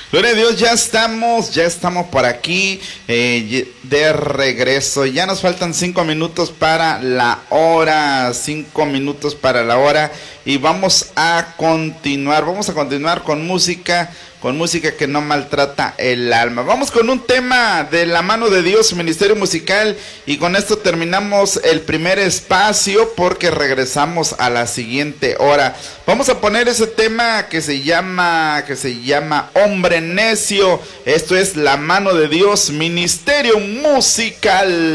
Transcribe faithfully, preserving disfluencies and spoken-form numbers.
Gloria a Dios, ya estamos, ya estamos por aquí, eh, de regreso. Ya nos faltan cinco minutos para la hora, cinco minutos para la hora. Y vamos a continuar, vamos a continuar con música, con música que no maltrata el alma. Vamos con un tema de la mano de Dios, Ministerio Musical. Y con esto terminamos el primer espacio porque regresamos a la siguiente hora. Vamos a poner ese tema que se llama, que se llama Hombre Necio. Esto es La Mano de Dios, Ministerio Musical.